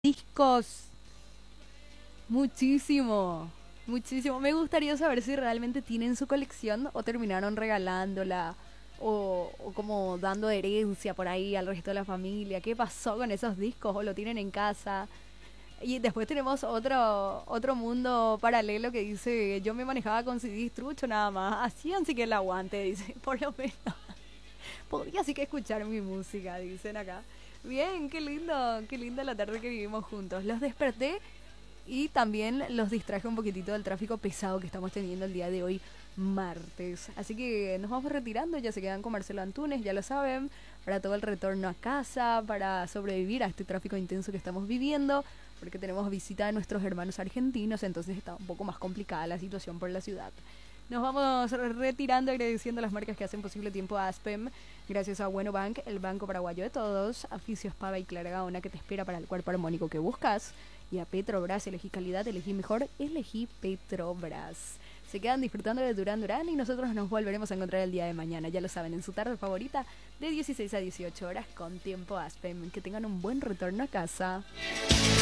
discos. Muchísimo, muchísimo. Me gustaría saber si realmente tienen su colección o terminaron regalándola o como dando herencia por ahí al resto de la familia. ¿Qué pasó con esos discos o lo tienen en casa? Y después tenemos otro mundo paralelo que dice, yo me manejaba con CDs trucho nada más. Hacían sí que el aguante, dice, por lo menos. Podría sí que escuchar mi música, dicen acá. Bien, qué linda la tarde que vivimos juntos. Los desperté y también los distraje un poquitito del tráfico pesado que estamos teniendo el día de hoy, martes. Así que nos vamos retirando, ya se quedan con Marcelo Antunes, ya lo saben, para todo el retorno a casa, para sobrevivir a este tráfico intenso que estamos viviendo, porque tenemos visita de nuestros hermanos argentinos, entonces está un poco más complicada la situación por la ciudad. Nos vamos retirando agradeciendo a las marcas que hacen posible Tiempo Aspen. Gracias a Bueno Bank, el banco paraguayo de todos. A Fisios Pava y Clara Gaona que te espera para el cuerpo armónico que buscas. Y a Petrobras, elegí calidad, elegí mejor, elegí Petrobras. Se quedan disfrutando de Durán Durán y nosotros nos volveremos a encontrar el día de mañana. Ya lo saben, en su tarde favorita de 16 a 18 horas con Tiempo Aspen. Que tengan un buen retorno a casa.